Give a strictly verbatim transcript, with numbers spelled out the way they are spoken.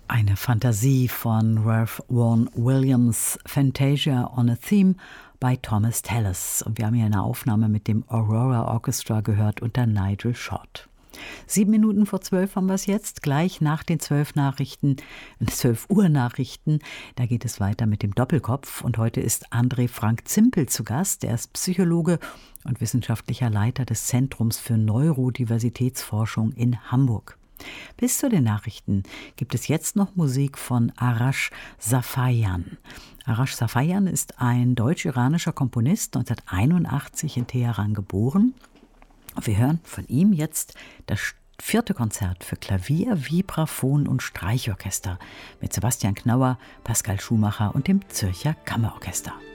Eine Fantasie von Ralph Vaughan Williams, Fantasia on a Theme bei Thomas Tallis. Und wir haben hier eine Aufnahme mit dem Aurora Orchestra gehört unter Nigel Short. Sieben Minuten vor zwölf haben wir es jetzt, gleich nach den zwölf Nachrichten, zwölf Uhr Nachrichten. Da geht es weiter mit dem Doppelkopf. Und heute ist André Frank Zimpel zu Gast. Er ist Psychologe und wissenschaftlicher Leiter des Zentrums für Neurodiversitätsforschung in Hamburg. Bis zu den Nachrichten gibt es jetzt noch Musik von Arash Safayan. Arash Safayan ist ein deutsch-iranischer Komponist, neunzehnhunderteinundachtzig in Teheran geboren. Wir hören von ihm jetzt das vierte Konzert für Klavier, Vibraphon und Streichorchester mit Sebastian Knauer, Pascal Schumacher und dem Zürcher Kammerorchester.